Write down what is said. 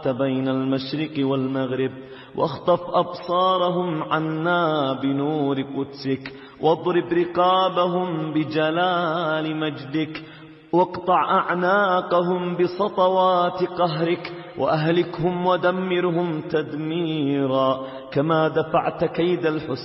جمعت بين المشرق والمغرب، واخطف أبصارهم عنا بنور قدسك، واضرب رقابهم بجلال مجدك، واقطع أعناقهم بسطوات قهرك، وأهلكهم ودمرهم تدميرا، كما دفعت كيد الحسين